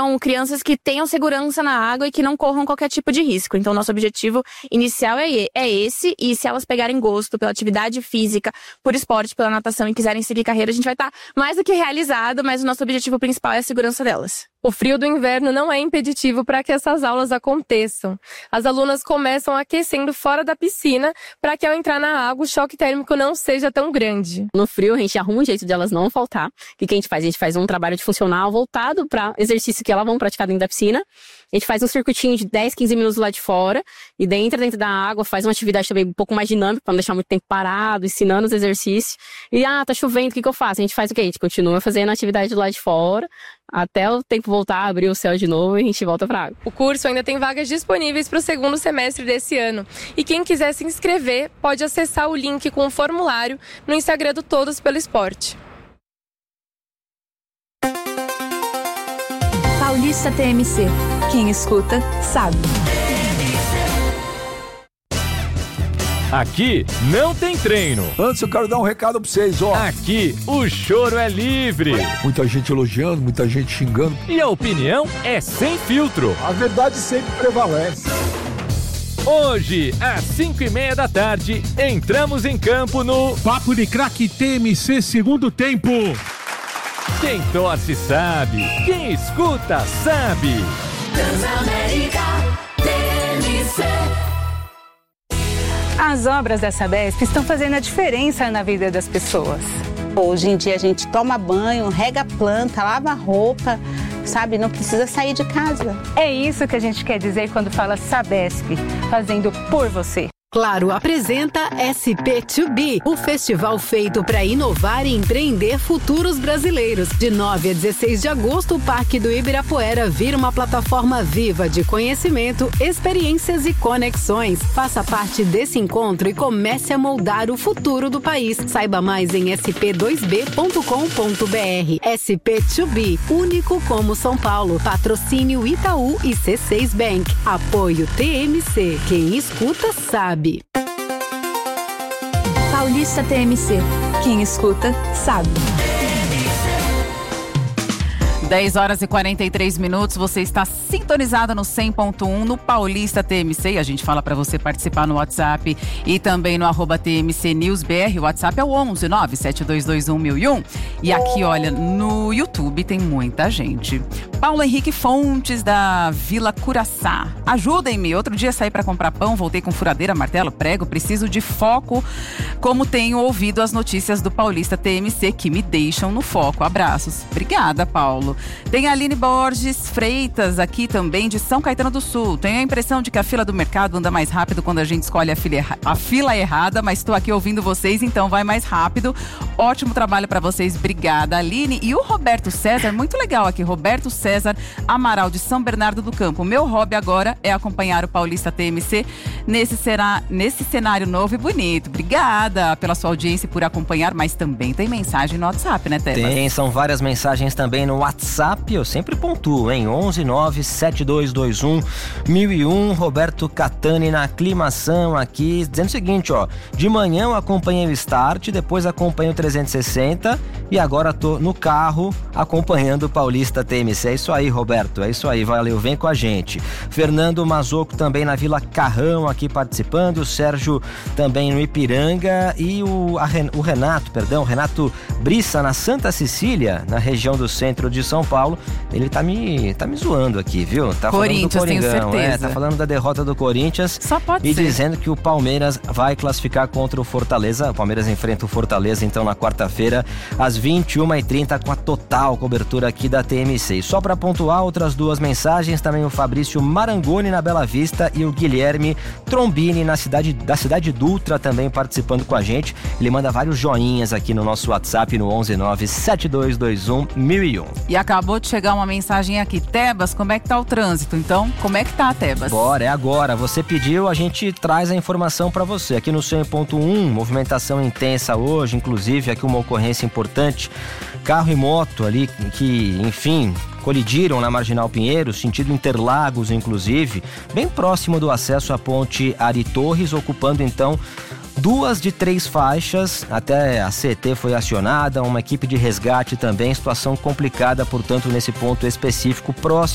Então, crianças que tenham segurança na água e que não corram qualquer tipo de risco. Então, nosso objetivo inicial é esse. E se elas pegarem gosto pela atividade física, por esporte, pela natação e quiserem seguir carreira, a gente vai estar mais do que realizado, mas o nosso objetivo principal é a segurança delas. O frio do inverno não é impeditivo para que essas aulas aconteçam. As alunas começam aquecendo fora da piscina para que ao entrar na água o choque térmico não seja tão grande. No frio a gente arruma um jeito de elas não faltar. O que a gente faz? A gente faz um trabalho de funcional voltado para exercício que elas vão praticar dentro da piscina. A gente faz um circuitinho de 10, 15 minutos lá de fora e dentro da água faz uma atividade também um pouco mais dinâmica para não deixar muito tempo parado, ensinando os exercícios. E tá chovendo, o que eu faço? A gente faz o quê? A gente continua fazendo a atividade lá de fora até o tempo voltar a abrir o céu de novo e a gente volta para a água. O curso ainda tem vagas disponíveis para o segundo semestre desse ano. E quem quiser se inscrever pode acessar o link com o formulário no Instagram do Todos pelo Esporte. Paulista TMC. Quem escuta, sabe. Aqui não tem treino. Antes eu quero dar um recado pra vocês, ó. Aqui o choro é livre. Muita gente elogiando, muita gente xingando. E a opinião é sem filtro. A verdade sempre prevalece. Hoje, às 5:30 da tarde, entramos em campo no Papo de Craque TMC segundo tempo. Quem torce sabe, quem escuta sabe. Transamérica TMC. As obras da Sabesp estão fazendo a diferença na vida das pessoas. Hoje em dia a gente toma banho, rega a planta, lava a roupa, sabe? Não precisa sair de casa. É isso que a gente quer dizer quando fala Sabesp, fazendo por você. Claro apresenta SP2B, o festival feito para inovar e empreender futuros brasileiros. De 9 a 16 de agosto, o Parque do Ibirapuera vira uma plataforma viva de conhecimento, experiências e conexões. Faça parte desse encontro e comece a moldar o futuro do país. Saiba mais em sp2b.com.br. SP2B, único como São Paulo. Patrocínio Itaú e C6 Bank. Apoio TMC. Quem escuta sabe. Paulista TMC. Quem escuta, sabe. 10h43, você está sintonizado no 100.1 no Paulista TMC e a gente fala para você participar no WhatsApp e também no @TMCNewsBR. O WhatsApp é o 11 97221 1001. E aqui, olha, no YouTube tem muita gente. Paulo Henrique Fontes, da Vila Curaçá. Ajudem-me, outro dia saí para comprar pão, voltei com furadeira, martelo, prego, preciso de foco, como tenho ouvido as notícias do Paulista TMC que me deixam no foco. Abraços. Obrigada, Paulo. Tem a Aline Borges Freitas aqui também, de São Caetano do Sul. Tenho a impressão de que a fila do mercado anda mais rápido quando a gente escolhe a fila errada, mas estou aqui ouvindo vocês, então vai mais rápido. Ótimo trabalho para vocês, obrigada, Aline. E o Roberto César, muito legal aqui, Roberto César Amaral, de São Bernardo do Campo. Meu hobby agora é acompanhar o Paulista TMC nesse cenário novo e bonito. Obrigada pela sua audiência e por acompanhar, mas também tem mensagem no WhatsApp, né, Tebas? Tem, são várias mensagens também no WhatsApp, eu sempre pontuo, hein? 11 97221 1001. Roberto Catani na aclimação aqui, dizendo o seguinte, ó: de manhã eu acompanhei o Start, depois acompanhei o 360 e agora tô no carro acompanhando o Paulista TMC. É isso aí, Roberto, é isso aí, valeu, vem com a gente. Fernando Mazoco também na Vila Carrão aqui participando, o Sérgio também no Ipiranga e o Renato Brissa na Santa Cecília, na região do centro de São Paulo. Ele tá me zoando aqui, viu? Tá Corinthians, falando do Coringão, tenho certeza. tá falando da derrota do Corinthians. Só pode e ser. Dizendo que o Palmeiras vai classificar contra o Fortaleza. O Palmeiras enfrenta o Fortaleza então na quarta-feira às 21h30 com a total cobertura aqui da TMC. E só para pontuar outras duas mensagens, também o Fabrício Marangoni na Bela Vista e o Guilherme Trombini da cidade Dutra também participando com a gente. Ele manda vários joinhas aqui no nosso WhatsApp no 11 97221 1001. E acabou de chegar uma mensagem aqui: Tebas, como é que tá o trânsito? Então, como é que tá, Tebas? Bora, é agora. Você pediu, a gente traz a informação para você. Aqui no 100.1, movimentação intensa hoje, inclusive aqui uma ocorrência importante. Carro e moto ali que, enfim, colidiram na Marginal Pinheiro, sentido Interlagos, inclusive, bem próximo do acesso à ponte Ari Torres, ocupando então 2 de 3 faixas. Até a CET foi acionada, uma equipe de resgate também, situação complicada, portanto, nesse ponto específico, próximo